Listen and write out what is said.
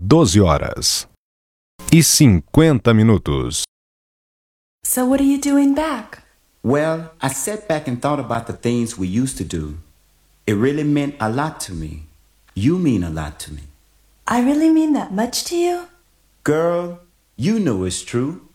12h50. So what are you doing back? Well, I sat back and thought about the things we used to do. It really meant a lot to me. You mean a lot to me. I really mean that much to you? Girl, you know it's true.